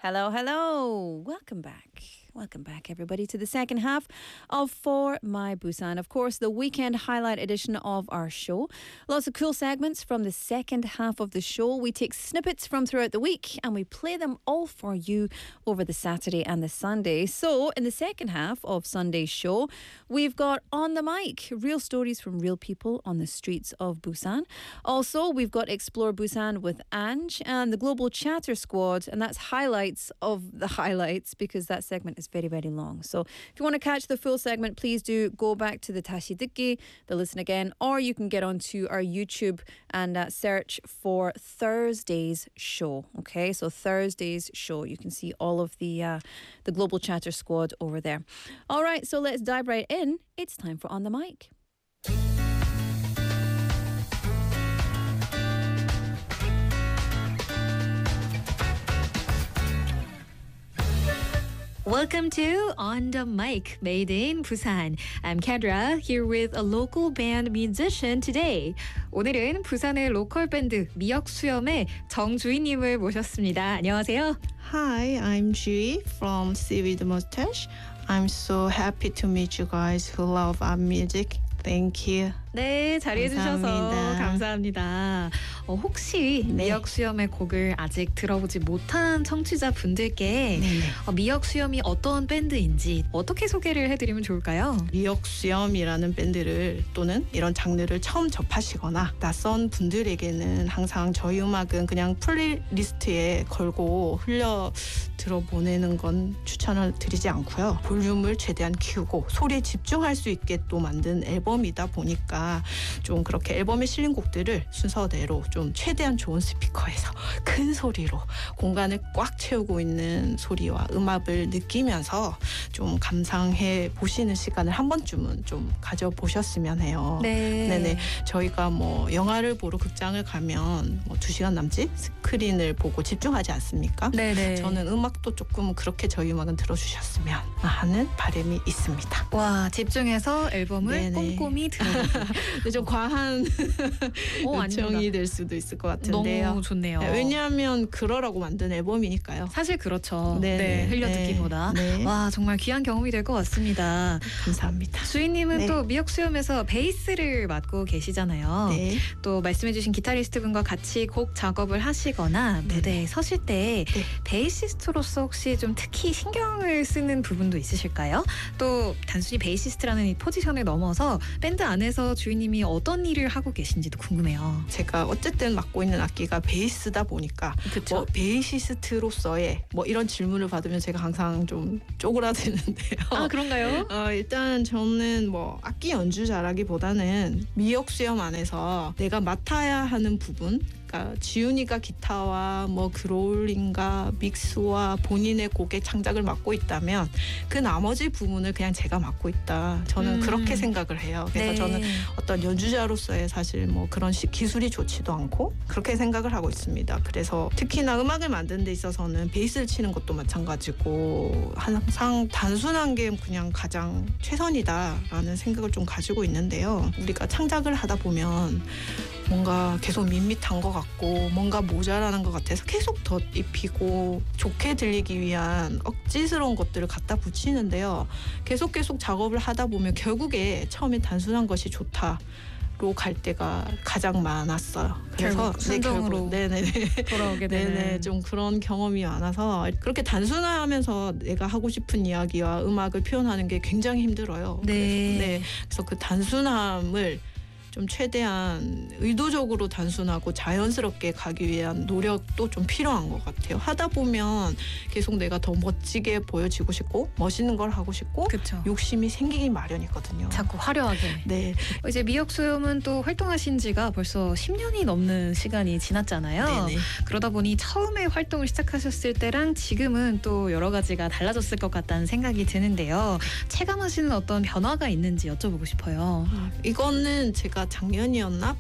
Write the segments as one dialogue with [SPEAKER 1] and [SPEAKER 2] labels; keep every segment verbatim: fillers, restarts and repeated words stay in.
[SPEAKER 1] Hello, hello. Welcome back. Welcome back, everybody, to the second half of For My Busan. Of course, the weekend highlight edition of our show. Lots of cool segments from the second half of the show. We take snippets from throughout the week and we play them all for you over the Saturday and the Sunday. So, in the second half of Sunday's show, we've got On the Mic, real stories from real people on the streets of Busan. Also, we've got Explore Busan with Ange and the Global Chatter Squad, and that's highlights of the highlights because that segment is very, very long. So if you want to catch the full segment, please do go back to the Tashi Dikki, the Listen Again, or you can get onto our YouTube and uh, search for Thursday's show. Okay, so Thursday's show. You can see all of the uh, the Global Chatter Squad over there. All right, so let's dive right in. It's time for On the Mic.
[SPEAKER 2] Welcome to On the Mic, made in Busan. I'm Kendra, here with a local band musician today. 오늘은 부산의 로컬 밴드 미역수염의 정주희님을 모셨습니다. 안녕하세요.
[SPEAKER 3] Hi, I'm Ji from Sea with Mustache. I'm so happy to meet you guys who love our music. Thank you.
[SPEAKER 2] 네, 자리해주셔서
[SPEAKER 3] 감사합니다.
[SPEAKER 2] 감사합니다. 어, 혹시
[SPEAKER 3] 네.
[SPEAKER 2] 미역수염의 곡을 아직 들어보지 못한 청취자분들께
[SPEAKER 3] 네네.
[SPEAKER 2] 어, 미역수염이 어떤 밴드인지 어떻게 소개를 해드리면 좋을까요?
[SPEAKER 3] 미역수염이라는 밴드를 또는 이런 장르를 처음 접하시거나 낯선 분들에게는 항상 저희 음악은 그냥 플레이리스트에 걸고 흘려 들어보내는 건 추천을 드리지 않고요. 볼륨을 최대한 키우고 소리에 집중할 수 있게 또 만든 앨범이다 보니까 좀 그렇게 앨범에 실린 곡들을 순서대로 좀 최대한 좋은 스피커에서 큰 소리로 공간을 꽉 채우고 있는 소리와 음악을 느끼면서 좀 감상해 보시는 시간을 한 번쯤은 좀 가져보셨으면 해요.
[SPEAKER 2] 네.
[SPEAKER 3] 네네. 저희가 뭐 영화를 보러 극장을 가면 뭐 두 시간 남짓 스크린을 보고 집중하지 않습니까?
[SPEAKER 2] 네네.
[SPEAKER 3] 저는 음악도 조금 그렇게 저희 음악은 들어주셨으면 하는 바람이 있습니다.
[SPEAKER 2] 와, 집중해서 앨범을
[SPEAKER 3] 네네.
[SPEAKER 2] 꼼꼼히 들어보고.
[SPEAKER 3] 근데 좀 과한
[SPEAKER 2] 오,
[SPEAKER 3] 요청이
[SPEAKER 2] 아닙니다.
[SPEAKER 3] 될 수도 있을 것 같은데요.
[SPEAKER 2] 너무 좋네요.
[SPEAKER 3] 네, 왜냐하면 그러라고 만든 앨범이니까요.
[SPEAKER 2] 사실 그렇죠.
[SPEAKER 3] 네네.
[SPEAKER 2] 네, 흘려
[SPEAKER 3] 네.
[SPEAKER 2] 듣기보다.
[SPEAKER 3] 네.
[SPEAKER 2] 와, 정말 귀한 경험이 될 것 같습니다.
[SPEAKER 3] 감사합니다.
[SPEAKER 2] 주인님은
[SPEAKER 3] 네.
[SPEAKER 2] 또 미역수염에서 베이스를 맡고 계시잖아요.
[SPEAKER 3] 네.
[SPEAKER 2] 또 말씀해주신 기타리스트 분과 같이 곡 작업을 하시거나
[SPEAKER 3] 네.
[SPEAKER 2] 무대에 서실 때
[SPEAKER 3] 네.
[SPEAKER 2] 베이시스트로서 혹시 좀 특히 신경을 쓰는 부분도 있으실까요? 또 단순히 베이시스트라는 이 포지션을 넘어서 밴드 안에서 주인님이 어떤 일을 하고 계신지도 궁금해요.
[SPEAKER 3] 제가 어쨌든 맡고 있는 악기가 베이스다 보니까
[SPEAKER 2] 그쵸?
[SPEAKER 3] 뭐 베이시스트로서의 뭐 이런 질문을 받으면 제가 항상 좀 쪼그라드는데요.
[SPEAKER 2] 아, 그런가요?
[SPEAKER 3] 어, 일단 저는 뭐 악기 연주자라기보다는 미역수염 안에서 내가 맡아야 하는 부분, 그러니까 지훈이가 기타와 뭐 그롤링과 믹스와 본인의 곡의 창작을 맡고 있다면 그 나머지 부분을 그냥 제가 맡고 있다. 저는
[SPEAKER 2] 음.
[SPEAKER 3] 그렇게 생각을 해요. 그래서
[SPEAKER 2] 네.
[SPEAKER 3] 저는 어떤 연주자로서의 사실 뭐 그런 시, 기술이 좋지도 않고 그렇게 생각을 하고 있습니다. 그래서 특히나 음악을 만드는 데 있어서는 베이스를 치는 것도 마찬가지고 항상 단순한 게 그냥 가장 최선이다라는 생각을 좀 가지고 있는데요. 우리가 창작을 하다 보면 뭔가 계속 밋밋한 것 같고 뭔가 모자라는 것 같아서 계속 덧입히고 좋게 들리기 위한 억지스러운 것들을 갖다 붙이는데요. 계속 계속 작업을 하다 보면 결국에 처음에 단순한 것이 좋다. 로 갈 때가 가장 많았어요. 그래서
[SPEAKER 2] 결국 순정으로
[SPEAKER 3] 네, 네네네
[SPEAKER 2] 돌아오게 되는.
[SPEAKER 3] 네네 좀 그런 경험이 많아서 그렇게 단순하면서 내가 하고 싶은 이야기와 음악을 표현하는 게 굉장히 힘들어요.
[SPEAKER 2] 네.
[SPEAKER 3] 그래서, 네. 그래서 그 단순함을 좀 최대한 의도적으로 단순하고 자연스럽게 가기 위한 노력도 좀 필요한 것 같아요. 하다 보면 계속 내가 더 멋지게 보여지고 싶고 멋있는 걸 하고 싶고
[SPEAKER 2] 그렇죠.
[SPEAKER 3] 욕심이 생기기 마련이거든요.
[SPEAKER 2] 자꾸 화려하게.
[SPEAKER 3] 네.
[SPEAKER 2] 이제 미역수염은 또 활동하신 지가 벌써 십 년이 넘는 시간이 지났잖아요.
[SPEAKER 3] 네네.
[SPEAKER 2] 그러다 보니 처음에 활동을 시작하셨을 때랑 지금은 또 여러 가지가 달라졌을 것 같다는 생각이 드는데요. 체감하시는 어떤 변화가 있는지 여쭤보고 싶어요.
[SPEAKER 3] 이거는 제가 작년이었나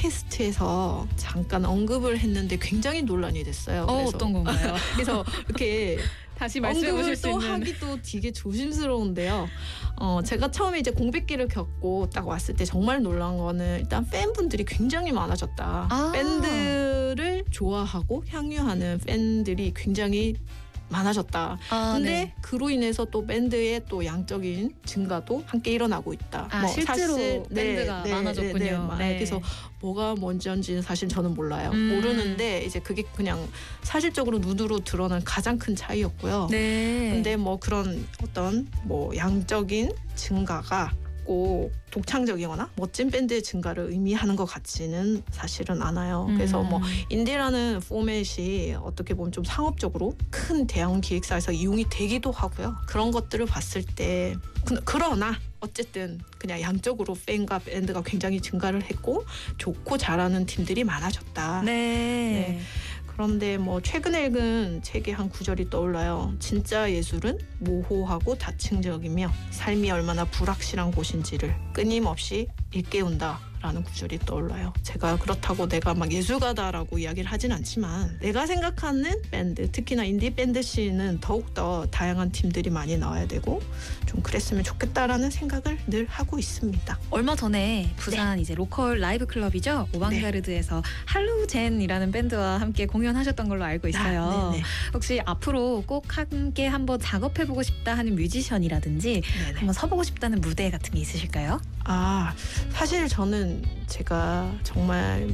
[SPEAKER 3] 팟캐스트에서 잠깐 언급을 했는데 굉장히 논란이 됐어요.
[SPEAKER 2] 어,
[SPEAKER 3] 그래서
[SPEAKER 2] 어떤 건가요?
[SPEAKER 3] 그래서 이렇게
[SPEAKER 2] 다시 말씀해
[SPEAKER 3] 언급을
[SPEAKER 2] 보실 수
[SPEAKER 3] 또
[SPEAKER 2] 있는.
[SPEAKER 3] 하기도 되게 조심스러운데요. 어, 제가 처음에 이제 공백기를 겪고 딱 왔을 때 정말 놀란 거는 일단 팬분들이 굉장히 많아졌다.
[SPEAKER 2] 아.
[SPEAKER 3] 밴드를 좋아하고 향유하는 팬들이 굉장히 많아졌다.
[SPEAKER 2] 아,
[SPEAKER 3] 근데
[SPEAKER 2] 네.
[SPEAKER 3] 그로 인해서 또 밴드의 또 양적인 증가도 함께 일어나고 있다.
[SPEAKER 2] 아, 실제로
[SPEAKER 3] 사실,
[SPEAKER 2] 밴드가 많아졌군요.
[SPEAKER 3] 네, 네,
[SPEAKER 2] 네.
[SPEAKER 3] 그래서 뭐가 뭔지는 사실 저는 몰라요.
[SPEAKER 2] 음.
[SPEAKER 3] 모르는데 이제 그게 그냥 사실적으로 눈으로 드러난 가장 큰 차이였고요.
[SPEAKER 2] 네.
[SPEAKER 3] 근데 뭐 그런 어떤 뭐 양적인 증가가 꼭 독창적이거나 멋진 밴드의 증가를 의미하는 것 같지는 사실은 않아요. 그래서 뭐 인디라는 포맷이 어떻게 보면 좀 상업적으로 큰 대형 기획사에서 이용이 되기도 하고요. 그런 것들을 봤을 때 그- 그러나 어쨌든 그냥 양적으로 팬과 밴드가 굉장히 증가를 했고 좋고 잘하는 팀들이 많아졌다.
[SPEAKER 2] 네.
[SPEAKER 3] 네. 그런데 뭐 최근에 읽은 책의 한 구절이 떠올라요. 진짜 예술은 모호하고 다층적이며 삶이 얼마나 불확실한 곳인지를 끊임없이 일깨운다. 라는 구절이 떠올라요. 제가 그렇다고 내가 막 예술가다라고 이야기를 하진 않지만 내가 생각하는 밴드, 특히나 인디 밴드 씬은 더욱더 다양한 팀들이 많이 나와야 되고 좀 그랬으면 좋겠다라는 생각을 늘 하고 있습니다.
[SPEAKER 2] 얼마 전에 부산 이제 로컬 라이브 클럽이죠. 오방가르드에서 할로우젠이라는 밴드와 함께 공연하셨던 걸로 알고 있어요.
[SPEAKER 3] 아, 네네.
[SPEAKER 2] 혹시 앞으로 꼭 함께 한번 작업해보고 싶다 하는 뮤지션이라든지
[SPEAKER 3] 네네.
[SPEAKER 2] 한번 서보고 싶다는 무대 같은 게 있으실까요?
[SPEAKER 3] 아, 사실 저는 제가 정말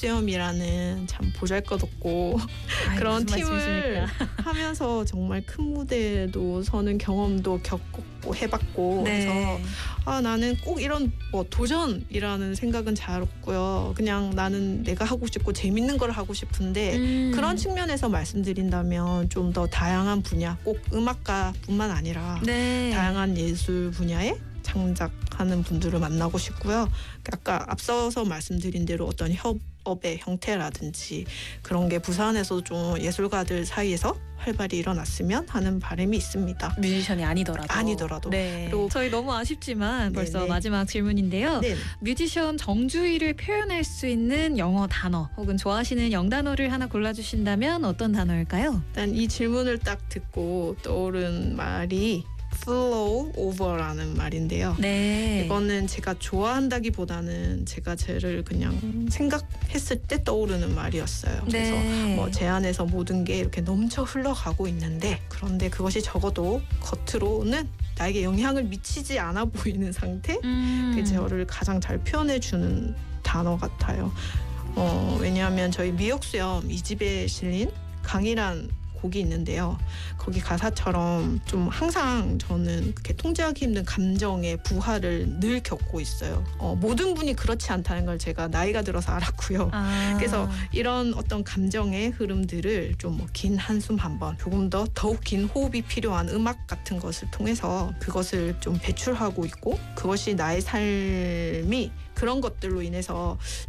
[SPEAKER 3] 미역수염이라는 참 보잘것없고
[SPEAKER 2] 아이,
[SPEAKER 3] 그런
[SPEAKER 2] 무슨
[SPEAKER 3] 팀을
[SPEAKER 2] 말씀이십니까?
[SPEAKER 3] 하면서 정말 큰 무대에도 서는 경험도 겪고 해봤고
[SPEAKER 2] 네.
[SPEAKER 3] 그래서 아 나는 꼭 이런 뭐 도전이라는 생각은 잘 없고요. 그냥 나는 내가 하고 싶고 재밌는 걸 하고 싶은데
[SPEAKER 2] 음.
[SPEAKER 3] 그런 측면에서 말씀드린다면 좀 더 다양한 분야, 꼭 음악가뿐만 아니라
[SPEAKER 2] 네.
[SPEAKER 3] 다양한 예술 분야에 창작하는 분들을 만나고 싶고요. 아까 앞서서 말씀드린 대로 어떤 협업의 형태라든지 그런 게 부산에서 좀 예술가들 사이에서 활발히 일어났으면 하는 바람이 있습니다.
[SPEAKER 2] 뮤지션이 아니더라도.
[SPEAKER 3] 아니더라도.
[SPEAKER 2] 네.
[SPEAKER 3] 그리고-
[SPEAKER 2] 저희 너무 아쉽지만 벌써
[SPEAKER 3] 네네.
[SPEAKER 2] 마지막 질문인데요.
[SPEAKER 3] 네.
[SPEAKER 2] 뮤지션 정주희를 표현할 수 있는 영어 단어 혹은 좋아하시는 영단어를 하나 골라주신다면 어떤 단어일까요?
[SPEAKER 3] 일단 이 질문을 딱 듣고 떠오른 말이 flow over라는 말인데요.
[SPEAKER 2] 네.
[SPEAKER 3] 이거는 제가 좋아한다기보다는 제가 쟤를 그냥 생각했을 때 떠오르는 말이었어요. 그래서
[SPEAKER 2] 네.
[SPEAKER 3] 뭐 제 안에서 모든 게 이렇게 넘쳐 흘러가고 있는데 그런데 그것이 적어도 겉으로는 나에게 영향을 미치지 않아 보이는 상태?
[SPEAKER 2] 음.
[SPEAKER 3] 그게 저를 가장 잘 표현해주는 단어 같아요. 어, 왜냐하면 저희 미역수염 이 집에 실린 강이란 곡이 있는데요. 거기 가사처럼 좀 항상 저는 그렇게 통제하기 힘든 감정의 부하를 늘 겪고 있어요. 어, 모든 분이 그렇지 않다는 걸 제가 나이가 들어서 알았고요.
[SPEAKER 2] 아.
[SPEAKER 3] 그래서 이런 어떤 감정의 흐름들을 좀 뭐 긴 한숨 한 번, 조금 더 더욱 긴 호흡이 필요한 음악 같은 것을 통해서 그것을 좀 배출하고 있고 그것이 나의 삶이 그런 것들로 인해서